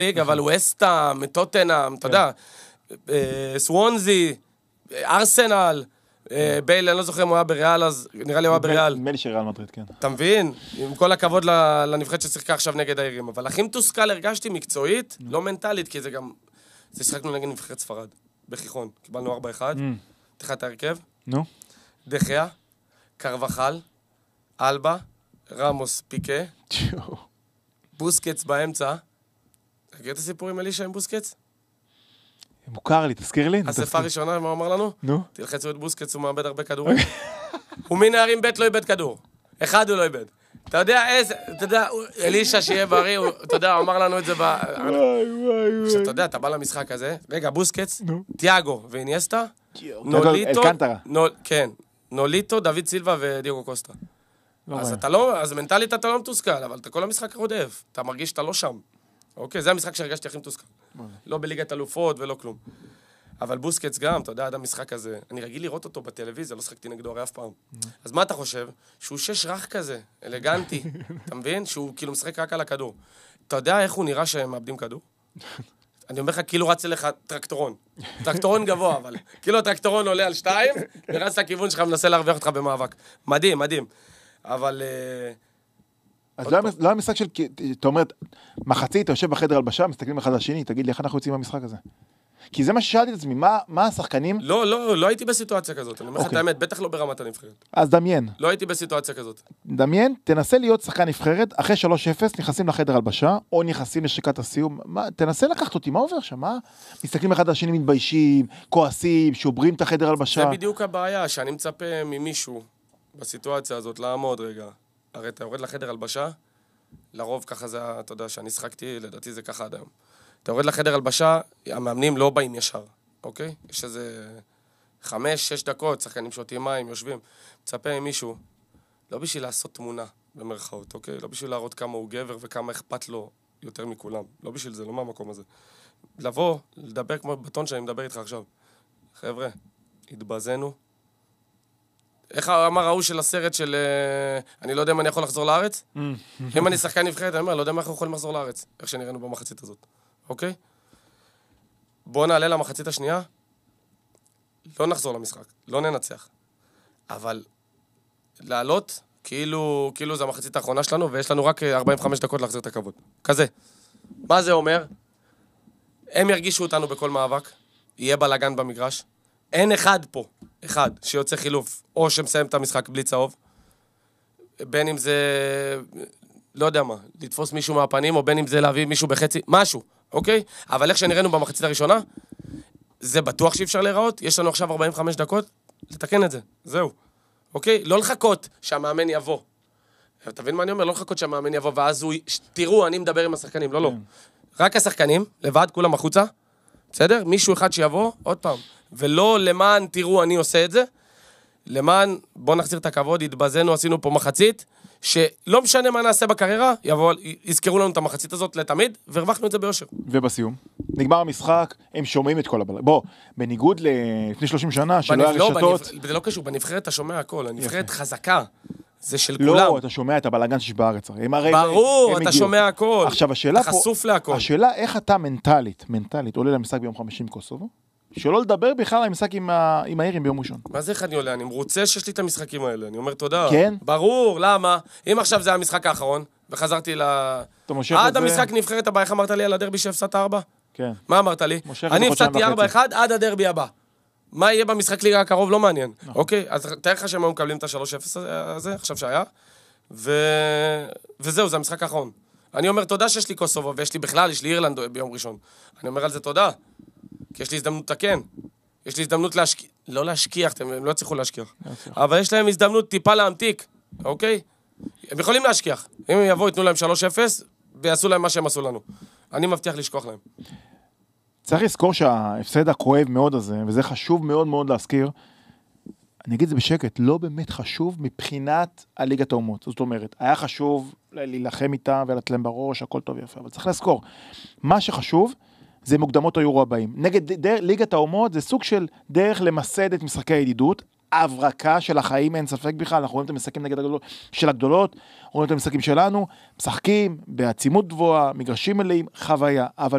ליג, אבל ווסטהאם, טוטנהאם, אתה יודע, סוונזי, ארסנל, בייל, אני לא זוכר אם הוא היה בריאל, אז נראה לי הוא היה בריאל. נדמה לי שריאל מדריד, כן. אתה מבין? עם כל הכבוד לנבחרת ששיחקה עכשיו נגד העירים, אבל הכי מתוסכל הרגשתי מקצועית, לא מנטלית, כי זה גם, זה שחקנו נגד נבחרת ספרד, בכיכון, קיבלנו 4-1, תחת ההרכב, נו. דחיה, קרבחל, אלבה, רמוס, פיקה, בוסקץ באמצע. תגיד את הסיפור עם אלישה עם בוסקץ? מוכר לי, תזכיר לי. אספה ראשונה, מה הוא אמר לנו? נו. תלחצו את בוסקץ, הוא מאבד הרבה כדורים. הוא מנערים ב' לא איבד כדור. אחד הוא לא איבד. אתה יודע איזה, אתה יודע, אלישה שיהיה בריא, אתה יודע, הוא אמר לנו את זה עכשיו, אתה יודע, אתה בא למשחק הזה, רגע, בוסקץ, תיאגו ואיניאסטה, נוליטו, כן, נוליטו, דוד סילבה ודיאגו קוסטה. אז אתה לא, אז מנטלית אתה לא מתוסכל, אבל אתה כל המשחק רודף, אתה מרגיש שאתה לא שם. אוקיי, זה המשחק שהרגשתי הכי מתוסכל. לא בליגת אלופות ולא כלום. אבל בוסקץ גם, אתה יודע, עד המשחק הזה, אני רגיל לראות אותו בטלוויזיה, לא שחקתי נגדו הרי אף פעם. אז מה אתה חושב? שהוא שש רך כזה, אלגנטי, אתה מבין? שהוא כאילו משחק רק על הכדור. אתה יודע איך הוא נראה שהם מאבדים כדור? אני אומר לך, כאילו רץ לך טרקטורון. טרקטורון גבוה, אבל. כאילו הטרקטורון עולה על 2, ורץ לכיוון שלך מנסה להרוויח אותך במאבק. מדהים, מדהים. אבל... אז לא היה משחק של, אתה אומר, מחצית, אתה יושב בחדר הלבשה, מסתכלים אחד על השני, תגיד לי איך אנחנו יוצאים מהמשחק הזה. כי זה מה ששאלתי את עצמי, מה השחקנים? לא הייתי בסיטואציה כזאת, אני אומר לך את האמת, בטח לא ברמת הנבחרת. אז דמיין. לא הייתי בסיטואציה כזאת. דמיין, תנסה להיות שחקן נבחרת, אחרי 3-0 נכנסים לחדר הלבשה, או נכנסים לשקת הסיום, תנסה לקחת אותי, מה עובר שם? מסתכלים אחד על השני, מתביישים, כועסים, שוברים את החדר הלבשה. זה בדיוק הבעיה, שאני מצפה ממישהו בסיטואציה הזאת לעמוד רגע. הרי אתה יורד לחדר הלבשה, לרוב ככה זה, אתה יודע, שאני שחקתי, לדעתי זה ככה עד היום. אתה יורד לחדר הלבשה, המאמנים לא באים ישר, אוקיי? יש איזה 5-6 דקות, שחקנים שותים מים, יושבים. מצפה עם מישהו, לא בשביל לעשות תמונה, במרכאות, אוקיי? לא בשביל להראות כמה הוא גבר וכמה אכפת לו יותר מכולם. לא בשביל זה, לא מהמקום הזה. לבוא, לדבר כמו בטון שאני מדבר איתך עכשיו. חבר'ה, התבזנו. איך אמר ההוא של הסרט של... אני לא יודע אם אני יכול לחזור לארץ? אם אני שחקן נבחרת, אני אומר, לא יודע אם אנחנו יכולים לחזור לארץ. איך שנראינו במחצית הזאת. אוקיי? בואו נעלה למחצית השנייה. לא נחזור למשחק. לא ננצח. אבל לעלות, כאילו זה המחצית האחרונה שלנו, ויש לנו רק 45 דקות להחזיר את הכבוד. כזה. מה זה אומר? הם ירגישו אותנו בכל מאבק. יהיה בלגן במגרש. אין אחד פה, אחד, שיוצא חילוף, או שמסיים את המשחק בלי צהוב, בין אם זה, לא יודע מה, לתפוס מישהו מהפנים, או בין אם זה להביא מישהו בחצי, משהו, אוקיי? אבל איך שנראינו במחצית הראשונה, זה בטוח שאי אפשר להיראות, יש לנו עכשיו 45 דקות, לתקן את זה, זהו, אוקיי? לא לחכות שהמאמן יבוא. תבין מה אני אומר? לא לחכות שהמאמן יבוא, ואז הוא, תראו, אני מדבר עם השחקנים, לא. רק השחקנים, לבד, כולם החוצה, בסדר? מישהו אחד שיבוא, עוד פעם. ולא למען, תראו, אני עושה את זה, למען, בוא נחזיר את הכבוד, התבזנו, עשינו פה מחצית, שלא משנה מה נעשה בקריירה, יזכרו לנו את המחצית הזאת לתמיד, והרווחנו את זה ביושר. ובסיום, נגמר המשחק, הם שומעים את כל הבלגן. בוא, בניגוד לפני 30 שנה, שלא היה רשתות... זה לא קשור, בנבחרת אתה שומע הכל, הנבחרת חזקה, זה של כולם. לא, אתה שומע את הבלגן שיש בארץ. ברור, אתה שומע הכל. עכשיו, השאלה אתה חשוף להכל. השאלה, איך אתה מנטלית, עולה למשחק ביום 50 קוסובו, שלא לדבר בכלל על המשחק עם העירים ביום ראשון. מה זה איך אני עולה? אני מרוצה שיש לי את המשחקים האלה. אני אומר תודה. כן? ברור, למה? אם עכשיו זה המשחק האחרון, וחזרתי עד המשחק נבחרת הבא, איך אמרת לי על הדרבי שהפסדת 4? כן. מה אמרת לי? אני הפסדתי 4-1 עד הדרבי הבא. מה יהיה במשחק ליגה הקרוב? לא מעניין. אוקיי? אז תאר לך שהם היו מקבלים את ה-3-0 הזה, עכשיו שהיה. וזהו, זה המשחק האחרון. אני אומר תודה שיש לי קוסובו, ויש לי בכלל, יש לי אירלנד ביום ראשון. אני אומר על זה תודה. כי יש לי הזדמנות לתקן. יש לי הזדמנות להשקיע. לא להשכיח, הם לא צריכו להשכיח. אבל יש להם הזדמנות טיפה להמתיק. אוקיי? הם יכולים להשכיח. אם הם יבואו, יתנו להם 3-0, ויעשו להם מה שהם עשו לנו. אני מבטיח לשכוח להם. צריך לזכור שההפסד הכואב מאוד הזה, וזה חשוב מאוד מאוד להזכיר, אני אגיד את זה בשקט, לא באמת חשוב מבחינת הליגת האומות. זאת אומרת, היה חשוב להילחם איתם ולתת להם בראש, הכל טוב יפה, אבל צריך לזכור, מה שחשוב זה מוקדמות היורו הבאים. נגד ליגת האומות זה סוג של דרך למסד את משחקי הידידות, הברקה של החיים, אין ספק בכלל, אנחנו רואים את המשחקים נגד הגדולות, של הגדולות, רואים את המשחקים שלנו, משחקים בעצימות גבוהה, מגרשים מלאים, חוויה, אבל